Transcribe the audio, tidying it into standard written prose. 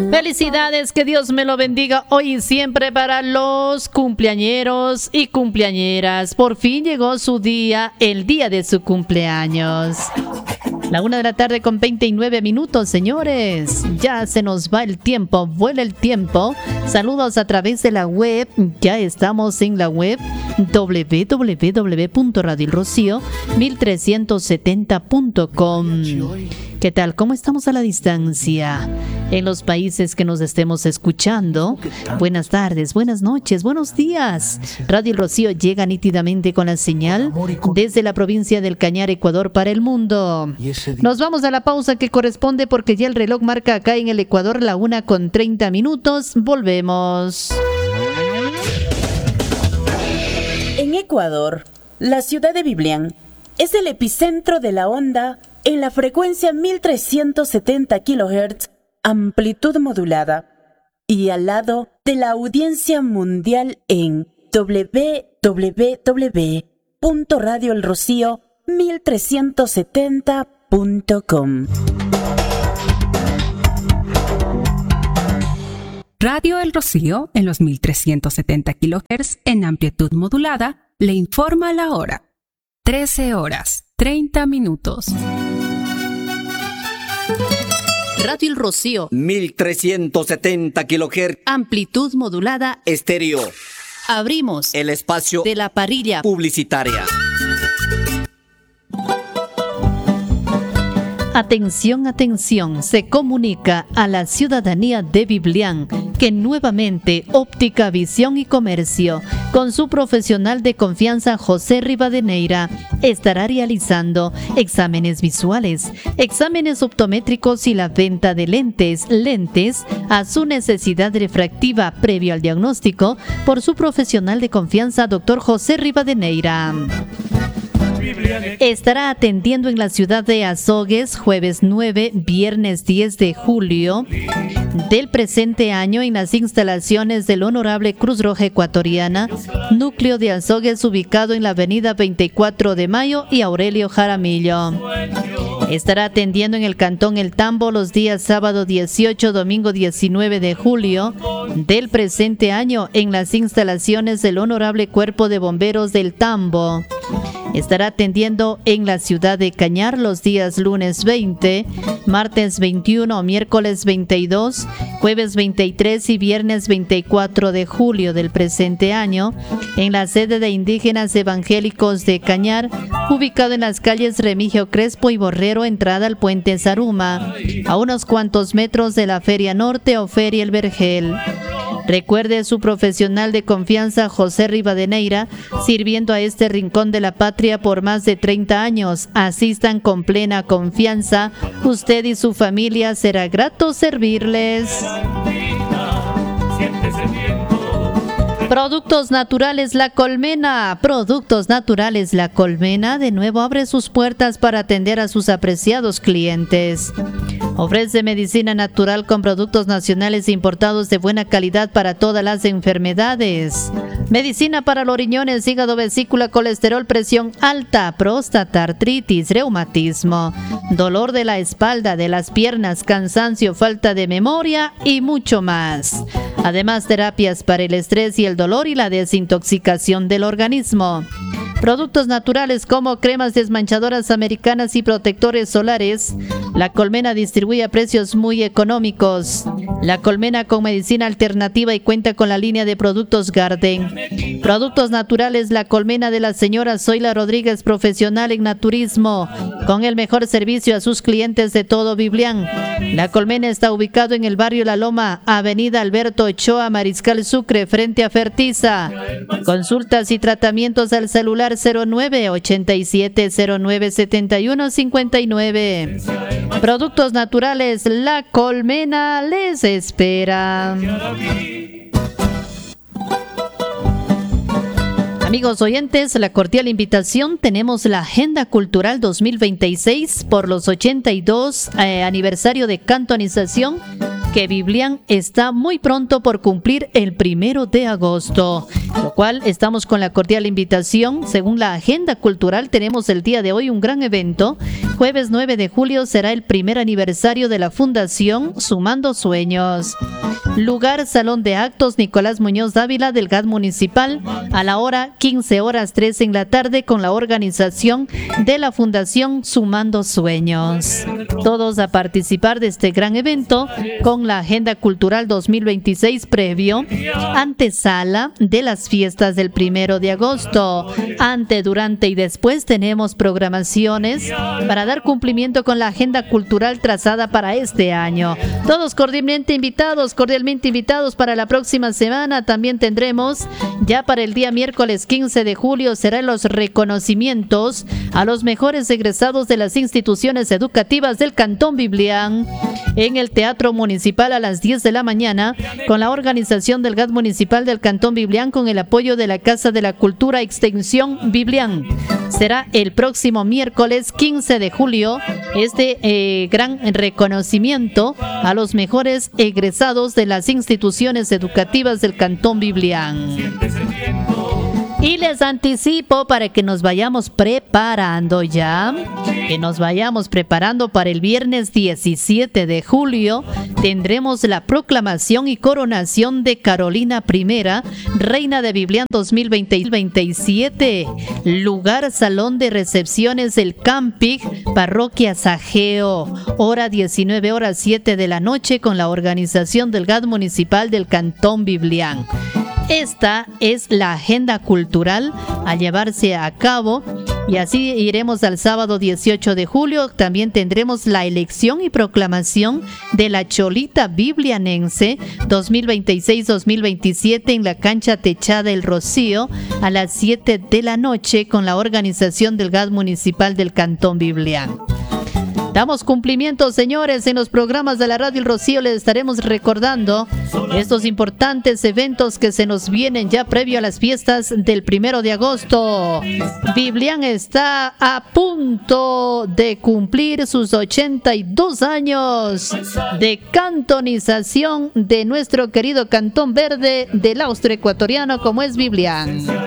Felicidades, que Dios me lo bendiga hoy y siempre para los cumpleañeros y cumpleañeras. Por fin llegó su día, el día de su cumpleaños. La 1:29 p.m, señores. Ya se nos va el tiempo, vuela el tiempo. Saludos a través de la web. Ya estamos en la web www.radiorocío1370.com. ¿Qué tal? ¿Cómo estamos a la distancia? En los países que nos estemos escuchando, buenas tardes, buenas noches, buenos días. Radio El Rocío llega nítidamente con la señal desde la provincia del Cañar, Ecuador, para el mundo. Nos vamos a la pausa que corresponde porque ya el reloj marca acá en el Ecuador la 1:30. Volvemos. En Ecuador, la ciudad de Biblián es el epicentro de la onda en la frecuencia 1370 kHz, amplitud modulada, y al lado de la audiencia mundial en www.radioelrocío1370.com. Radio El Rocío, en los 1370 kHz en amplitud modulada, le informa la hora. 13:30. Radio El Rocío, 1370 kHz, amplitud modulada, estéreo. Abrimos El espacio de la parrilla publicitaria. Atención, atención, se comunica a la ciudadanía de Biblián que nuevamente Óptica, Visión y Comercio, con su profesional de confianza José Rivadeneira, estará realizando exámenes visuales, exámenes optométricos y la venta de lentes a su necesidad refractiva previo al diagnóstico por su profesional de confianza Dr. José Rivadeneira. Estará atendiendo en la ciudad de Azogues jueves 9, viernes 10 de julio del presente año en las instalaciones del Honorable Cruz Roja Ecuatoriana, núcleo de Azogues ubicado en la avenida 24 de Mayo y Aurelio Jaramillo. Estará atendiendo en el Cantón El Tambo los días sábado 18, domingo 19 de julio del presente año en las instalaciones del Honorable Cuerpo de Bomberos del Tambo. Estará atendiendo en la ciudad de Cañar los días lunes 20, martes 21, miércoles 22, jueves 23 y viernes 24 de julio del presente año en la sede de Indígenas Evangélicos de Cañar, ubicado en las calles Remigio Crespo y Borrero, entrada al puente Zaruma, a unos cuantos metros de la Feria Norte o Feria El Vergel. Recuerde su profesional de confianza José Rivadeneira, sirviendo a este rincón de la patria por más de 30 años. Asistan con plena confianza. Usted y su familia será grato servirles. Productos Naturales La Colmena. Productos Naturales La Colmena de nuevo abre sus puertas para atender a sus apreciados clientes. Ofrece medicina natural con productos nacionales importados de buena calidad para todas las enfermedades. Medicina para los riñones, hígado, vesícula, colesterol, presión alta, próstata, artritis, reumatismo, dolor de la espalda, de las piernas, cansancio, falta de memoria y mucho más. Además, terapias para el estrés y el dolor y la desintoxicación del organismo. Productos naturales como cremas desmanchadoras americanas y protectores solares. La Colmena distribuye a precios muy económicos. La Colmena con medicina alternativa y cuenta con la línea de productos Garden. Productos naturales La Colmena de la señora Zoila Rodríguez, profesional en naturismo, con el mejor servicio a sus clientes de todo Biblián. La Colmena está ubicado en el barrio La Loma, avenida Alberto Ochoa, Mariscal Sucre, frente a Fertiza. Consultas y tratamientos al celular 0987097159. Productos naturales La Colmena les espera. Amigos oyentes, la cordial invitación, tenemos la Agenda Cultural 2026 por los 82 aniversario de cantonización, que Biblián está muy pronto por cumplir el 1 de agosto, lo cual estamos con la cordial invitación. Según la Agenda Cultural, tenemos el día de hoy un gran evento Jueves 9 de julio será el primer aniversario de la Fundación Sumando Sueños. Lugar, Salón de Actos Nicolás Muñoz Dávila del GAD Municipal, a la hora 15:03 en la tarde, con la organización de la Fundación Sumando Sueños. Todos a participar de este gran evento con la Agenda Cultural 2026 previo, antesala de las fiestas del 1 de agosto. Ante, durante y después tenemos programaciones para dar cumplimiento con la agenda cultural trazada para este año. Todos cordialmente invitados para la próxima semana. También tendremos, ya para el día miércoles 15 de julio, serán los reconocimientos a los mejores egresados de las instituciones educativas del Cantón Biblián en el Teatro Municipal a las 10 de la mañana, con la organización del GAD Municipal del Cantón Biblián, con el apoyo de la Casa de la Cultura Extensión Biblián. Será el próximo miércoles 15 de julio este gran reconocimiento a los mejores egresados de las instituciones educativas del Cantón Biblián. Y les anticipo para que nos vayamos preparando ya, que nos vayamos preparando para el viernes 17 de julio. Tendremos la proclamación y coronación de Carolina I, Reina de Biblián 2027. Lugar, Salón de Recepciones del Camping, Parroquia Sajeo. Hora 19:07 de la noche, con la organización del GAD Municipal del Cantón Biblián. Esta es la agenda cultural a llevarse a cabo, y así iremos al sábado 18 de julio. También tendremos la elección y proclamación de la Cholita Biblianense 2026-2027 en la cancha techada El Rocío a las 7 de la noche, con la organización del GAD Municipal del Cantón Biblián. Damos cumplimiento, señores, en los programas de la Radio El Rocío. Les estaremos recordando estos importantes eventos que se nos vienen ya previo a las fiestas del 1 de agosto. Biblián está a punto de cumplir sus 82 años de cantonización de nuestro querido Cantón Verde del Austro Ecuatoriano, como es Biblián.